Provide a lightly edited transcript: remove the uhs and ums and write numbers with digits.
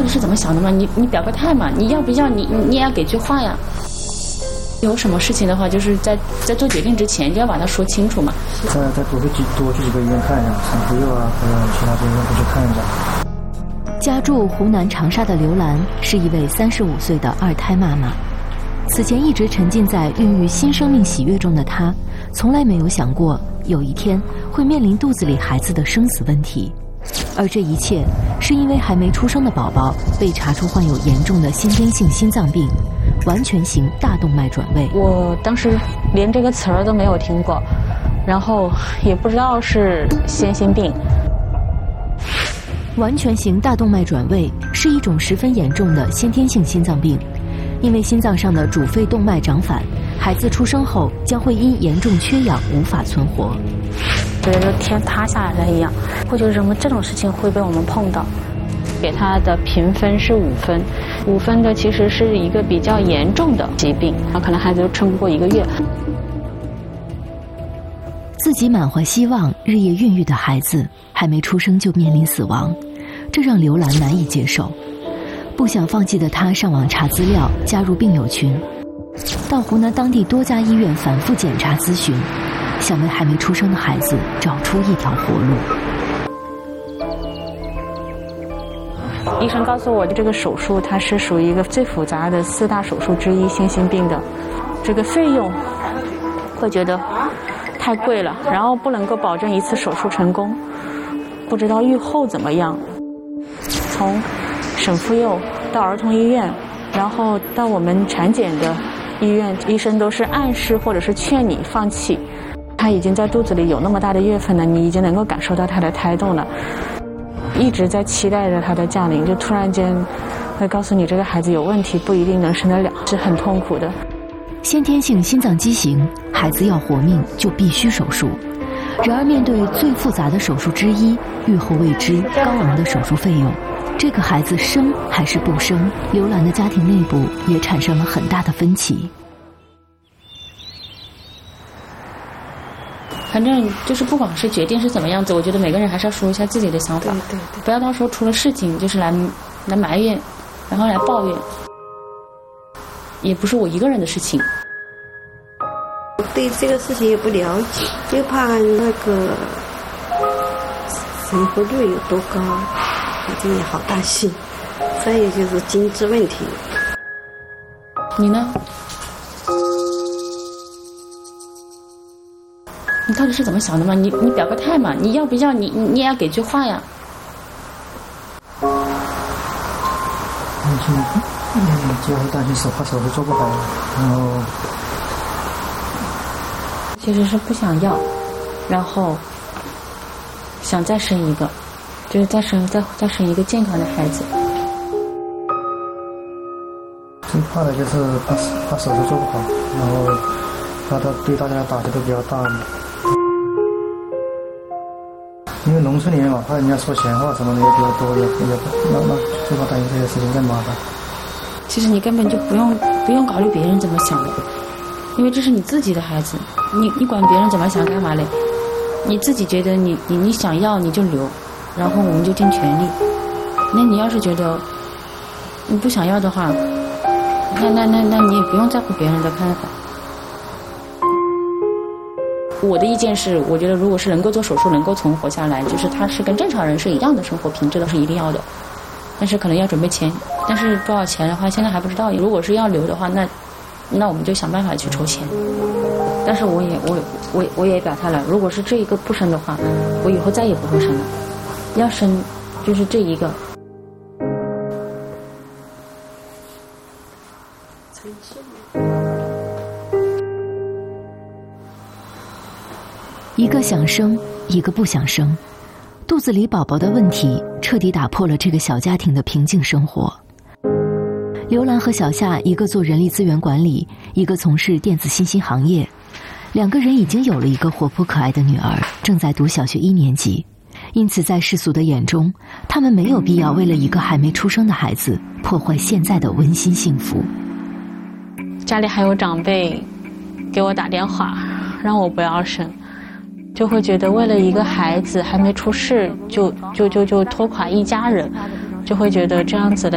是怎么想的嘛？你表个态嘛，你要不要你也要给句话呀。有什么事情的话，就是在做决定之前就要把它说清楚嘛。 再多去几个医院看一下，产妇幼啊，还有其他医院都去看一下。 家住湖南长沙的刘兰是一位35岁的二胎妈妈。此前一直沉浸在孕育新生命喜悦中的她，从来没有想过有一天会面临肚子里孩子的生死问题。而这一切是因为还没出生的宝宝被查出患有严重的先天性心脏病，完全型大动脉转位。 我当时连这个词儿都没有听过，然后也不知道是先心病。 完全型大动脉转位是一种十分严重的先天性心脏病，因为心脏上的主肺动脉长反，孩子出生后将会因严重缺氧无法存活。 觉得天塌下来了一样，会觉得什么这种事情会被我们碰到。给他的评分是5分，5分的其实是一个比较严重的疾病，可能孩子都撑不过1个月。 自己满怀希望日夜孕育的孩子还没出生就面临死亡，这让刘兰难以接受。不想放弃的她上网查资料，加入病友群，到湖南当地多家医院反复检查咨询，想为还没出生的孩子找出一条活路。 医生告诉我，这个手术它是属于一个最复杂的4大手术之一，先心病的。这个费用会觉得太贵了，然后不能够保证一次手术成功，不知道预后怎么样。从省妇幼到儿童医院，然后到我们产检的医院，医生都是暗示或者是劝你放弃。他已经在肚子里有那么大的月份了，你已经能够感受到他的胎动了，一直在期待着他的降临，就突然间会告诉你这个孩子有问题，不一定能生得了，是很痛苦的。 先天性心脏畸形，孩子要活命就必须手术。然而面对最复杂的手术之一，预后未知、高昂的手术费用，这个孩子生还是不生，刘兰的家庭内部也产生了很大的分歧。 反正就是不管是决定是怎么样子，我觉得每个人还是要说一下自己的想法，对，不要到时候出了事情就是来埋怨，然后来抱怨，也不是我一个人的事情。 我对这个事情也不了解，又怕那个生活率有多高，反正也好担心。再有就是经济问题。 你呢？你到底是怎么想的嘛？你表个态嘛，你要不要你也要给句话呀。 主要是担心怕手术做不好，然后其实是不想要，然后想再生一个，就是再生一个健康的孩子。 最怕的就是怕手术做不好，然后怕他对大家的打击都比较大。因为农村里面嘛，怕人家说闲话什么的也比较多，也那最怕担心这些事情更麻烦。 其实你根本就不用考虑别人怎么想的，因为这是你自己的孩子，你管别人怎么想干嘛嘞？你自己觉得你想要你就留，然后我们就尽全力。那你要是觉得你不想要的话，那你也不用在乎别人的看法。我的意见是，我觉得如果是能够做手术能够存活下来，就是他是跟正常人是一样的生活品质的，是一定要的，但是可能要准备钱，但是多少钱的话现在还不知道。如果是要留的话，那我们就想办法去筹钱。但是我也表态了，如果是这一个不生的话，我以后再也不会生了，要生就是这一个。 一个想生，一个不想生，肚子里宝宝的问题彻底打破了这个小家庭的平静生活。刘兰和小夏一个做人力资源管理，一个从事电子信息行业，2个人已经有了一个活泼可爱的女儿，正在读小学1年级。因此在世俗的眼中，他们没有必要为了一个还没出生的孩子破坏现在的温馨幸福。 家里还有长辈给我打电话让我不要生，就会觉得为了一个孩子还没出世就拖垮一家人，就会觉得这样子的